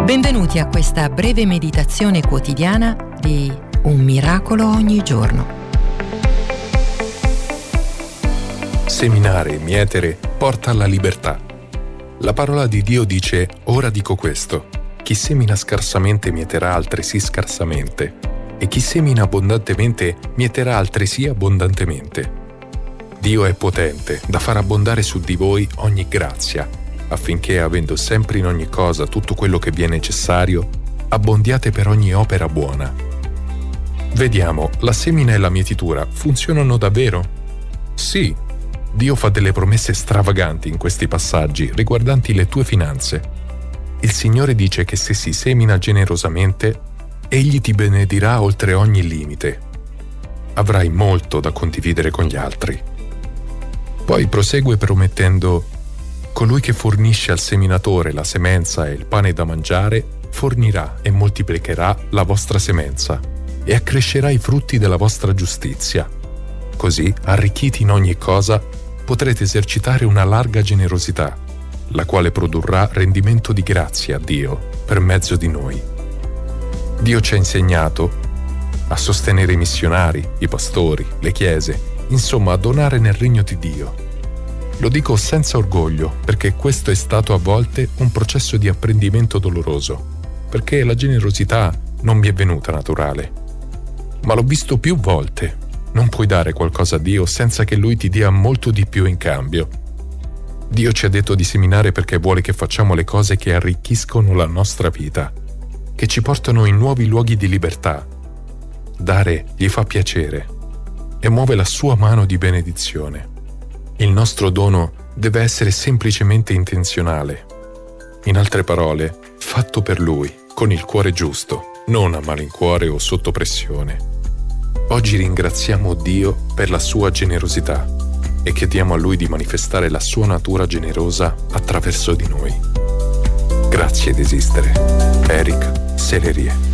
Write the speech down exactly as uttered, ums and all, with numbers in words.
Benvenuti a questa breve meditazione quotidiana di Un miracolo ogni giorno. Seminare e mietere porta alla libertà. La parola di Dio dice: ora dico questo, chi semina scarsamente mieterà altresì scarsamente, e chi semina abbondantemente mieterà altresì abbondantemente. Dio è potente da far abbondare su di voi ogni grazia, affinché, avendo sempre in ogni cosa tutto quello che vi è necessario, abbondiate per ogni opera buona. Vediamo, la semina e la mietitura funzionano davvero? Sì, Dio fa delle promesse stravaganti in questi passaggi riguardanti le tue finanze. Il Signore dice che se si semina generosamente, Egli ti benedirà oltre ogni limite. Avrai molto da condividere con gli altri. Poi prosegue promettendo: colui che fornisce al seminatore la semenza e il pane da mangiare, fornirà e moltiplicherà la vostra semenza e accrescerà i frutti della vostra giustizia. Così, arricchiti in ogni cosa, potrete esercitare una larga generosità, la quale produrrà rendimento di grazia a Dio per mezzo di noi. Dio ci ha insegnato a sostenere i missionari, i pastori, le chiese, insomma a donare nel regno di Dio. Lo dico senza orgoglio, perché questo è stato a volte un processo di apprendimento doloroso, perché la generosità non mi è venuta naturale. Ma l'ho visto più volte. Non puoi dare qualcosa a Dio senza che Lui ti dia molto di più in cambio. Dio ci ha detto di seminare perché vuole che facciamo le cose che arricchiscono la nostra vita, che ci portano in nuovi luoghi di libertà. Dare gli fa piacere e muove la sua mano di benedizione. Il nostro dono deve essere semplicemente intenzionale. In altre parole, fatto per Lui, con il cuore giusto, non a malincuore o sotto pressione. Oggi ringraziamo Dio per la sua generosità e chiediamo a Lui di manifestare la sua natura generosa attraverso di noi. Grazie di esistere. Eric Sellerie.